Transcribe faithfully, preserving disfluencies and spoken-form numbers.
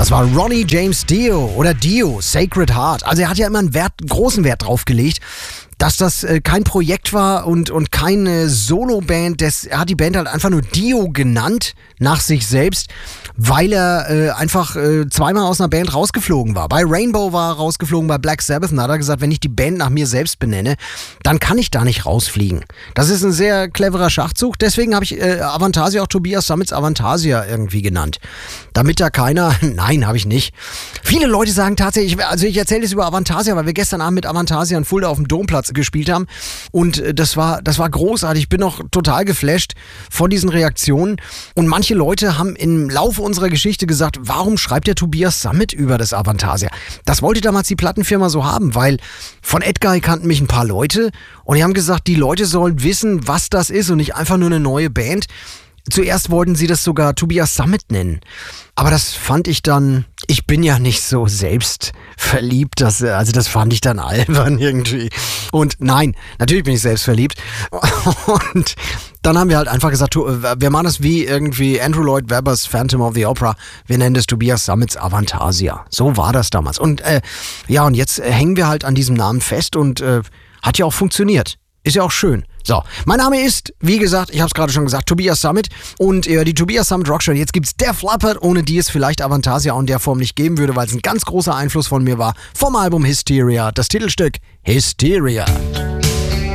Das war Ronnie James Dio oder Dio, Sacred Heart. Also er hat ja immer einen Wert, großen Wert drauf gelegt, dass das äh, kein Projekt war und, und keine Solo-Band. Das, er hat die Band halt einfach nur Dio genannt, nach sich selbst, weil er äh, einfach äh, zweimal aus einer Band rausgeflogen war. Bei Rainbow war er rausgeflogen, bei Black Sabbath. Und da hat er gesagt, wenn ich die Band nach mir selbst benenne, dann kann ich da nicht rausfliegen. Das ist ein sehr cleverer Schachzug. Deswegen habe ich äh, Avantasia auch Tobias Summits Avantasia irgendwie genannt. Damit da keiner... Nein, habe ich nicht. Viele Leute sagen tatsächlich... Also ich erzähle jetzt über Avantasia, weil wir gestern Abend mit Avantasia in Fulda auf dem Domplatz gespielt haben. Und äh, das war, das war großartig. Ich bin noch total geflasht von diesen Reaktionen. Und manche Leute haben im Laufe unserer Geschichte gesagt, warum schreibt der Tobias Summit über das Avantasia? Das wollte damals die Plattenfirma so haben, weil von Edguy kannten mich ein paar Leute und die haben gesagt, die Leute sollen wissen, was das ist und nicht einfach nur eine neue Band. Zuerst wollten sie das sogar Tobias Summit nennen. Aber das fand ich dann, ich bin ja nicht so selbstverliebt, das, also das fand ich dann albern irgendwie. Und nein, natürlich bin ich selbstverliebt. Und dann haben wir halt einfach gesagt, wir machen das wie irgendwie Andrew Lloyd Webbers Phantom of the Opera. Wir nennen das Tobias Summits Avantasia. So war das damals. Und äh, ja, und jetzt hängen wir halt an diesem Namen fest und äh, hat ja auch funktioniert. Ist ja auch schön. So, mein Name ist, wie gesagt, ich habe es gerade schon gesagt, Tobias Summit und äh, die Tobias Summit Rockshow. Jetzt gibt's Def Leppard, ohne die es vielleicht Avantasia auch in der Form nicht geben würde, weil es ein ganz großer Einfluss von mir war, vom Album Hysteria, das Titelstück Hysteria.